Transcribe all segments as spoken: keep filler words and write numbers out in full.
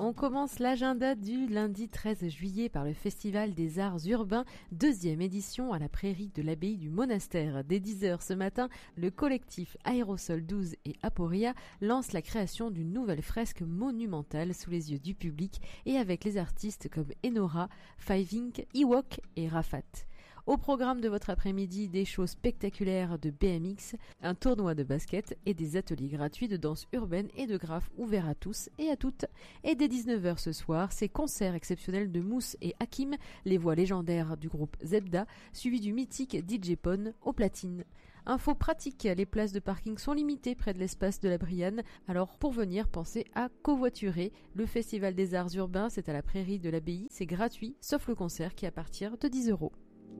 On commence l'agenda du lundi treize juillet par le Festival des Arts Urbains, deuxième édition à la prairie de l'abbaye du Monastère. Dès dix heures ce matin, le collectif Aérosol douze et Aporia lance la création d'une nouvelle fresque monumentale sous les yeux du public et avec les artistes comme Enora, Five Ink, Ewok et Rafat. Au programme de votre après-midi, des shows spectaculaires de B M X, un tournoi de basket et des ateliers gratuits de danse urbaine et de graphes ouverts à tous et à toutes. Et dès dix-neuf heures ce soir, ces concerts exceptionnels de Mousse et Hakim, les voix légendaires du groupe Zebda, suivi du mythique D J Pone au platine. Info pratique, les places de parking sont limitées près de l'espace de la Brianne, alors pour venir, pensez à covoiturer. Le Festival des Arts Urbains, c'est à la prairie de l'abbaye, c'est gratuit, sauf le concert qui est à partir de dix euros.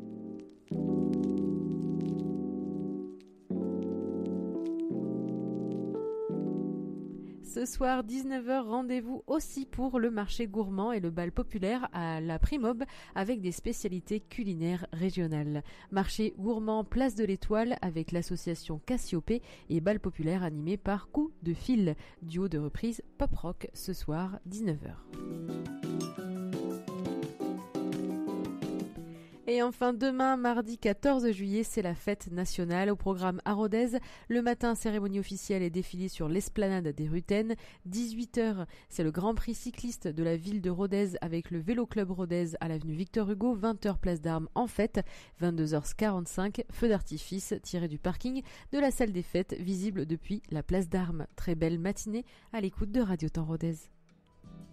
Ce soir, dix-neuf heures, rendez-vous aussi pour le marché gourmand et le bal populaire à la Primob avec des spécialités culinaires régionales. Marché gourmand Place de l'Étoile avec l'association Cassiopée et bal populaire animé par Coup de Fil. Duo de reprise pop-rock ce soir, dix-neuf heures. Et enfin, demain, mardi quatorze juillet, c'est la fête nationale. Au programme à Rodez, le matin, cérémonie officielle et défilé sur l'esplanade des Rutaines. dix-huit heures, c'est le Grand Prix cycliste de la ville de Rodez avec le Vélo Club Rodez à l'avenue Victor Hugo. vingt heures, place d'Armes en fête. vingt-deux heures quarante-cinq, feu d'artifice tiré du parking de la salle des fêtes, visible depuis la place d'Armes. Très belle matinée à l'écoute de Radio Temps Rodez.